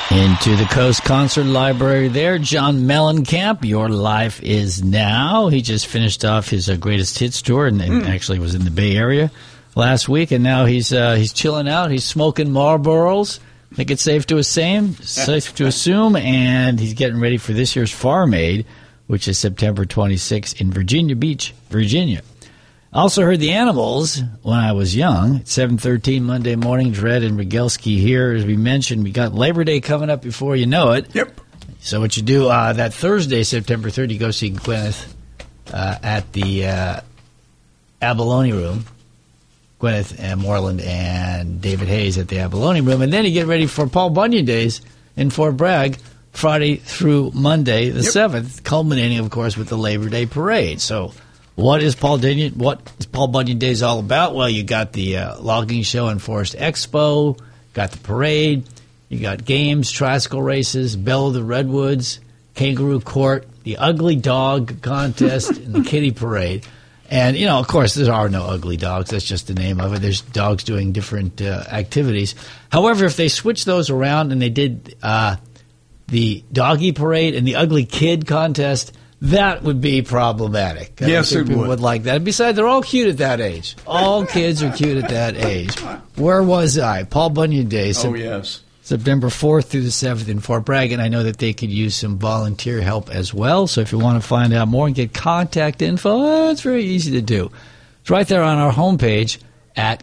Into the Coast Concert Library there. John Mellencamp, Your Life Is Now. He just finished off his greatest hits tour and actually was in the Bay Area last week. And now he's chilling out. He's smoking Marlboros. I think it's safe to assume. And he's getting ready for this year's Farm Aid, which is September 26th in Virginia Beach, Virginia. I also heard the Animals when I was young. At 7:13 Monday morning, Dredd and Rogelski here. As we mentioned, we got Labor Day coming up before you know it. Yep. So what you do that Thursday, September 3rd, you go see Gwyneth at the Abalone Room. Gwyneth and Moreland and David Hayes at the Abalone Room. And then you get ready for Paul Bunyan Days in Fort Bragg, Friday through Monday, the 7th, culminating, of course, with the Labor Day Parade. So what is Paul Bunyan Days all about? Well, you got the logging show and Forest Expo, got the parade, you got games, tricycle races, Belle of the Redwoods, Kangaroo Court, the Ugly Dog Contest, and the Kitty Parade. And, you know, of course, there are no ugly dogs. That's just the name of it. There's dogs doing different activities. However, if they switch those around and they did the Doggy Parade and the Ugly Kid Contest, that would be problematic. Yes, it would like that. Besides, they're all cute at that age. All kids are cute at that age. Where was I? Paul Bunyan Day. Oh, yes. September 4th through the 7th in Fort Bragg, and I know that they could use some volunteer help as well. So if you want to find out more and get contact info, it's very easy to do. It's right there on our homepage at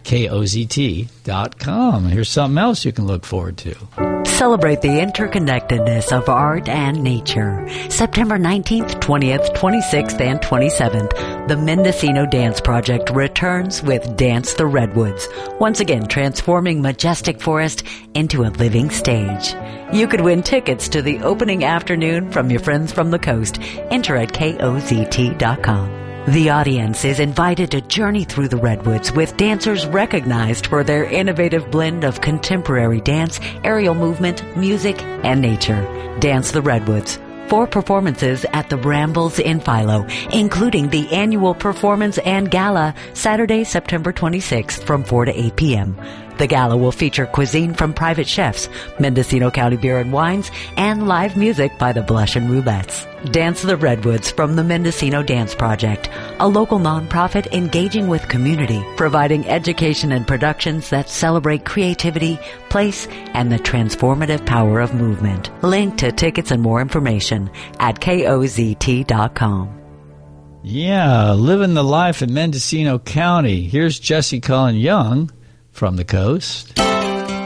KOZT.com. Here's something else you can look forward to. Celebrate the interconnectedness of art and nature. September 19th, 20th, 26th, and 27th, the Mendocino Dance Project returns with Dance the Redwoods, once again transforming majestic forest into a living stage. You could win tickets to the opening afternoon from your friends from the coast. Enter at KOZT.com. The audience is invited to journey through the Redwoods with dancers recognized for their innovative blend of contemporary dance, aerial movement, music, and nature. Dance the Redwoods. 4 performances at the Brambles in Philo, including the annual performance and gala Saturday, September 26th from 4 to 8 p.m. The gala will feature cuisine from private chefs, Mendocino County Beer and Wines, and live music by the Blush and Roulettes. Dance the Redwoods from the Mendocino Dance Project, a local nonprofit engaging with community, providing education and productions that celebrate creativity, place, and the transformative power of movement. Link to tickets and more information at KOZT.com. Yeah, living the life in Mendocino County. Here's Jesse Cullen Young from the coast.